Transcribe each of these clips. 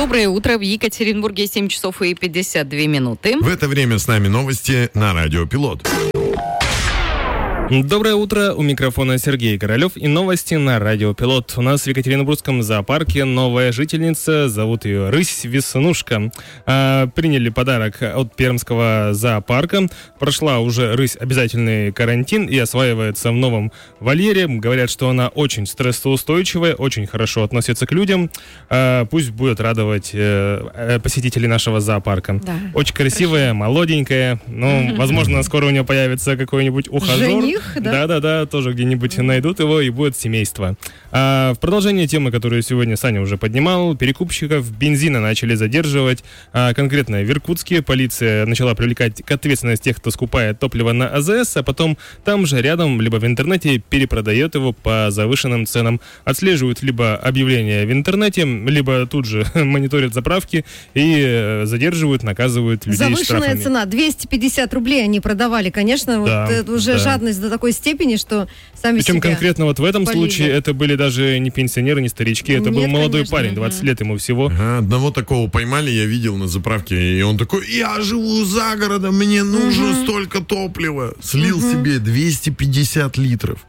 Доброе утро. В Екатеринбурге 7 часов и 52 минуты. В это время с нами новости на Радио Пилот. Доброе утро, у микрофона Сергей Королев и новости на Радио Пилот. У нас в Екатеринбургском зоопарке новая жительница, зовут ее Рысь Веснушка. Приняли подарок от Пермского зоопарка. Прошла уже рысь обязательный карантин и осваивается в новом вольере. Говорят, что она очень стрессоустойчивая, очень хорошо относится к людям. Пусть будет радовать посетителей нашего зоопарка. Да. Очень красивая, молоденькая. Ну, возможно, скоро у нее появится какой-нибудь ухажер. Жених? Да, тоже где-нибудь найдут его, и будет семейство. В продолжение темы, которую сегодня Саня уже поднимал, перекупщиков бензина начали задерживать. Конкретно в Иркутске полиция начала привлекать к ответственности тех, кто скупает топливо на АЗС, а потом там же рядом, либо в интернете перепродает его по завышенным ценам. Отслеживают либо объявления в интернете, либо тут же мониторят заправки и задерживают, наказывают людей завышенная штрафами. Завышенная цена, 250 рублей они продавали, конечно, да, вот это уже жадность до такой степени, что сами Причем себя конкретно вот в этом полили. случае это были даже не пенсионеры, не старички, это был молодой парень, 20 лет ему всего. Одного такого поймали, я видел на заправке, и он такой: я живу за городом, мне нужно столько топлива. Слил себе 250 литров.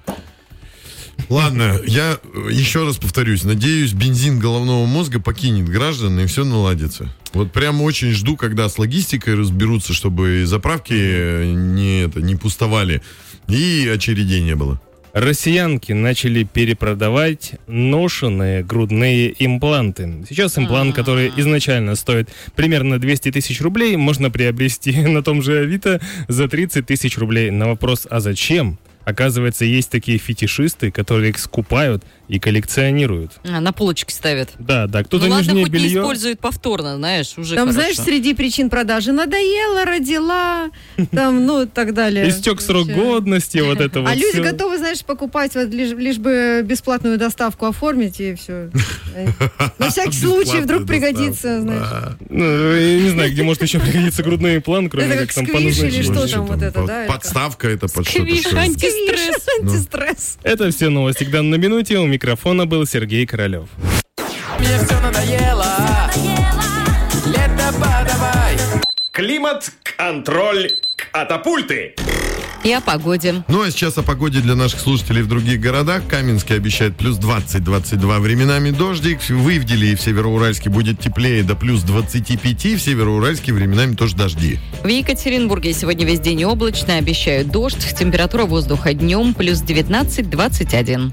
Ладно, я еще раз повторюсь, надеюсь, бензин головного мозга покинет граждан, и все наладится. Вот прямо очень жду, когда с логистикой разберутся, чтобы заправки не пустовали и очередей не было. Россиянки начали перепродавать ношенные грудные импланты. Сейчас имплант, который изначально стоит примерно 200 тысяч рублей, можно приобрести на том же Авито за 30 тысяч рублей. На вопрос: а зачем? Оказывается, есть такие фетишисты, которые их скупают и коллекционируют. На полочки ставят. Да, кто-то ладно, нижнее хоть белье... не используют повторно, знаешь, уже там, хорошо. знаешь, среди причин продажи надоела, родила, там, ну, и так далее. Истек срок годности, вот это вот. А люди все. готовы, знаешь, покупать вот лишь бы бесплатную доставку оформить, и все. На всякий случай вдруг пригодится, знаешь. Ну, я не знаю, где может еще пригодиться грудной имплант, кроме Это как там по сквиш или назначению. что там вот это, да? Подставка это под Сквиш, что-то. антистресс. Антистресс. Это все новости к данной минуте. У микрофона был Сергей Королев. Мне все надоело. Лето подавай. Климат-контроль катапульты. И о погоде. Ну а сейчас о погоде для наших слушателей в других городах. Каменский обещает плюс 20-22, временами дождик. В Ивделе и в Североуральске будет теплее, до плюс 25. В Североуральске временами тоже дожди. В Екатеринбурге сегодня весь день облачно, обещают дождь. Температура воздуха днем плюс 19-21.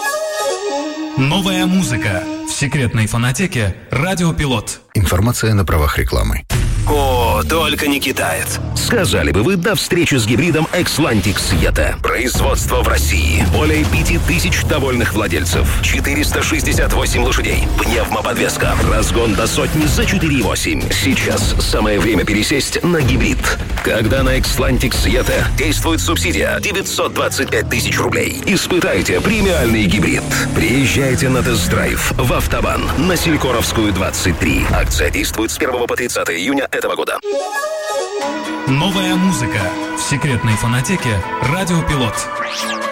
Новая музыка в секретной фонотеке «Радио Пилот». Информация на правах рекламы. О, только не китаец. Сказали бы вы до встречи с гибридом Xlantix Yeta. Производство в России. Более 5000 довольных владельцев. 468 лошадей. Пневмоподвеска. Разгон до сотни за 4,8. Сейчас самое время пересесть на гибрид. Когда на Xlantix Yeta действует субсидия 925 тысяч рублей. Испытайте премиальный гибрид. Приезжайте на тест-драйв в Автобан на Селькоровскую, 23. Акция действует с 1 по 30 июня этого года. Новая музыка в секретной фонотеке «Радио Пилот».